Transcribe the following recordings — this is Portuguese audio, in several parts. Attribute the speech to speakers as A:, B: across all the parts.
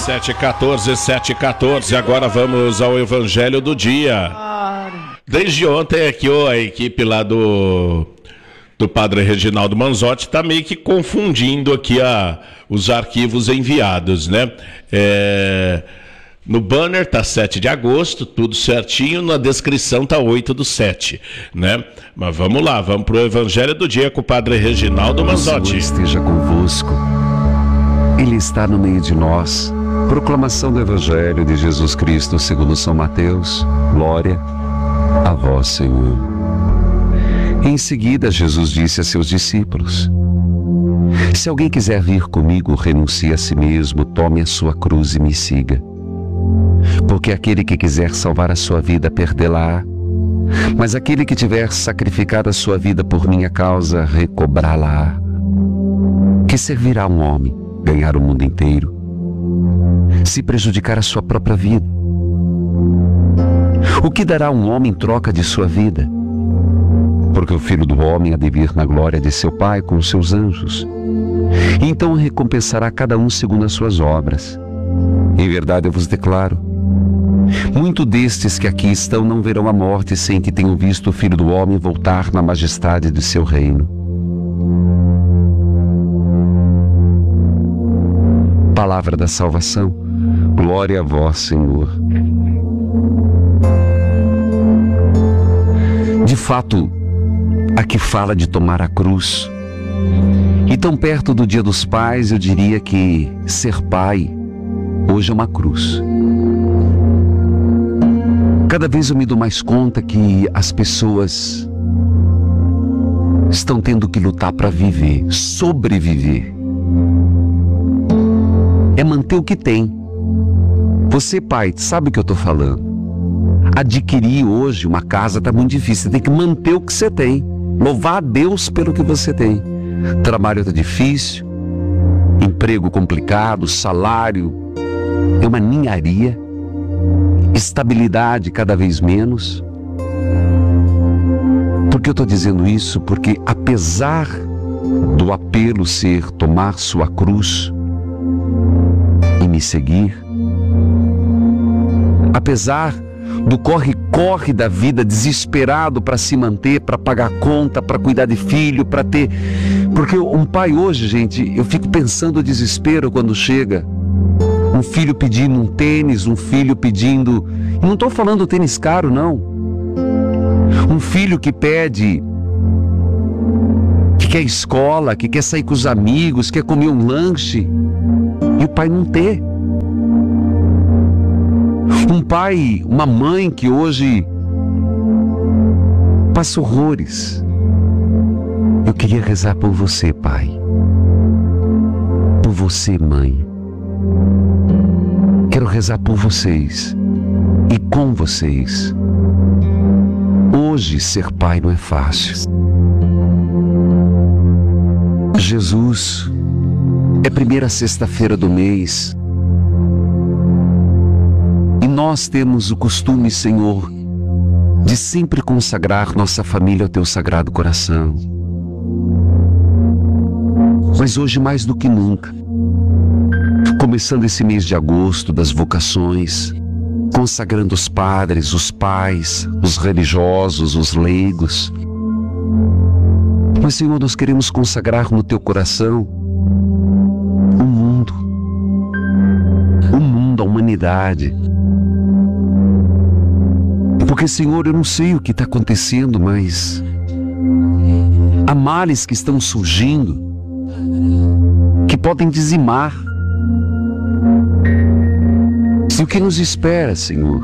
A: 7h14, 7h14. Agora vamos ao Evangelho do Dia. Desde ontem aqui a equipe lá do Padre Reginaldo Manzotti está meio que confundindo aqui os arquivos enviados, né? No banner tá 7 de agosto, tudo certinho, na descrição tá 8/7, né? Mas vamos lá, vamos pro Evangelho do Dia com o Padre Reginaldo Manzotti.
B: O Senhor esteja convosco, Ele está no meio de nós. Proclamação do Evangelho de Jesus Cristo segundo São Mateus. Glória a vós, Senhor. Em seguida, Jesus disse a seus discípulos: se alguém quiser vir comigo, renuncie a si mesmo, tome a sua cruz e me siga. Porque aquele que quiser salvar a sua vida, perdê-la-á. Mas aquele que tiver sacrificado a sua vida por minha causa, recobrá-la-á. Que servirá um homem ganhar o mundo inteiro, se prejudicar a sua própria vida? O que dará um homem em troca de sua vida? Porque o Filho do Homem há de vir na glória de seu Pai com os seus anjos. E então recompensará cada um segundo as suas obras. Em verdade eu vos declaro, muitos destes que aqui estão não verão a morte sem que tenham visto o Filho do Homem voltar na majestade de seu reino. Palavra da salvação. Glória a vós, Senhor. De fato, aqui fala de tomar a cruz. E tão perto do Dia dos Pais, eu diria que ser pai hoje é uma cruz. Cada vez eu me dou mais conta que as pessoas estão tendo que lutar para viver, sobreviver. É manter o que tem. Você, pai, sabe o que eu estou falando. Adquirir hoje uma casa está muito difícil. Você tem que manter o que você tem. Louvar a Deus pelo que você tem. Trabalho está difícil, emprego complicado, salário é uma ninharia, estabilidade cada vez menos. Por que eu estou dizendo isso? Porque apesar do apelo ser tomar sua cruz e me seguir, apesar do corre-corre da vida, desesperado para se manter, para pagar conta, para cuidar de filho, para ter... Porque um pai hoje, gente, eu fico pensando o desespero quando chega um filho pedindo um tênis, um filho pedindo... E não estou falando tênis caro, não. Um filho que pede, que quer escola, que quer sair com os amigos, quer comer um lanche, e o pai não ter. Um pai, uma mãe que hoje passa horrores. Eu queria rezar por você, pai. Por você, mãe. Quero rezar por vocês e com vocês. Hoje ser pai não é fácil. Jesus, é primeira sexta-feira do mês. E nós temos o costume, Senhor, de sempre consagrar nossa família ao Teu Sagrado Coração. Mas hoje mais do que nunca, começando esse mês de agosto das vocações, consagrando os padres, os pais, os religiosos, os leigos. Mas, Senhor, nós queremos consagrar no Teu coração o mundo, a humanidade. Porque, Senhor, eu não sei o que está acontecendo, mas há males que estão surgindo, que podem dizimar. E o que nos espera, Senhor?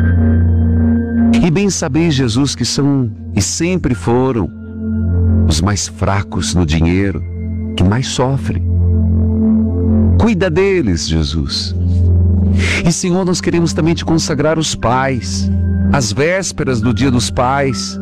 B: E bem sabeis, Jesus, que são e sempre foram os mais fracos no dinheiro, que mais sofrem. Cuida deles, Jesus. E, Senhor, nós queremos também te consagrar os pais, as vésperas do Dia dos Pais.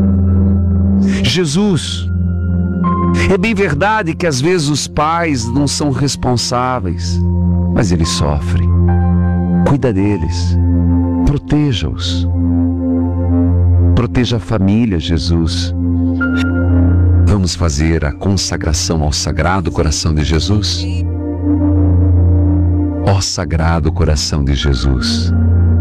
B: Jesus, é bem verdade que às vezes os pais não são responsáveis, mas eles sofrem. Cuida deles, proteja-os. Proteja a família, Jesus. Vamos fazer a consagração ao Sagrado Coração de Jesus? Ó Sagrado Coração de Jesus,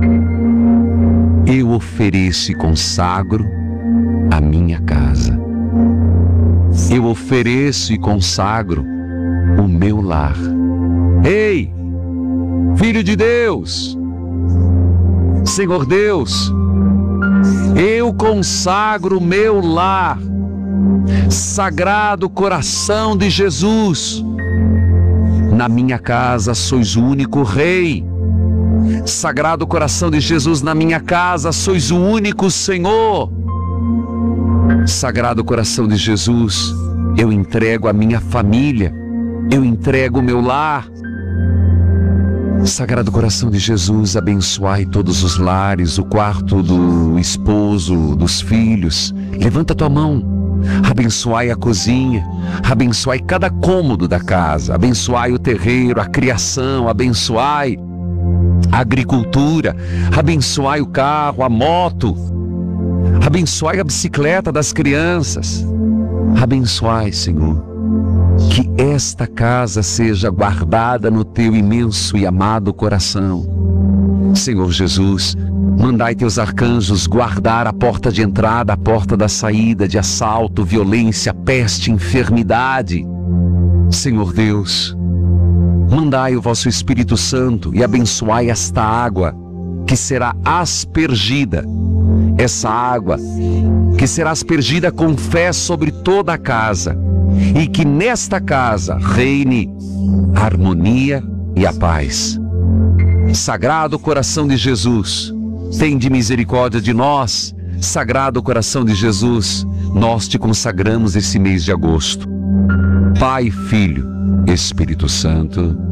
B: eu ofereço e consagro a minha casa. Eu ofereço e consagro o meu lar. Ei, Filho de Deus, Senhor Deus, eu consagro o meu lar. Sagrado Coração de Jesus, na minha casa sois o único Rei. Sagrado Coração de Jesus, na minha casa sois o único Senhor. Sagrado Coração de Jesus, eu entrego a minha família, eu entrego o meu lar. Sagrado Coração de Jesus, abençoai todos os lares, o quarto do esposo, dos filhos. Levanta tua mão, abençoai a cozinha, abençoai cada cômodo da casa, abençoai o terreiro, a criação, abençoai a agricultura, abençoai o carro, a moto, abençoai a bicicleta das crianças. Abençoai, Senhor, que esta casa seja guardada no teu imenso e amado coração. Senhor Jesus, mandai teus arcanjos guardar a porta de entrada, a porta da saída de assalto, violência, peste, enfermidade. Senhor Deus, mandai o vosso Espírito Santo e abençoai esta água que será aspergida. Essa água que será aspergida com fé sobre toda a casa, e que nesta casa reine a harmonia e a paz. Sagrado Coração de Jesus, tende misericórdia de nós. Sagrado Coração de Jesus, nós te consagramos esse mês de agosto. Pai, Filho, Espírito Santo.